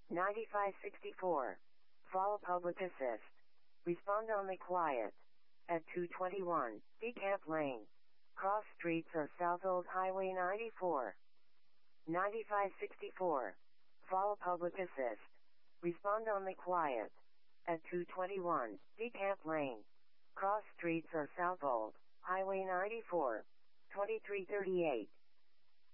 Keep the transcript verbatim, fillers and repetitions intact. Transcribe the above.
ninety-five sixty-four. Follow public assist. Respond only quiet. At two twenty-one, DeKalb Lane. Cross streets of South Old Highway ninety-four. ninety-five sixty-four. Follow public assist. Respond only quiet. At two twenty-one, DeKalb Lane. Cross streets of South Old Highway ninety-four. twenty-three thirty-eight.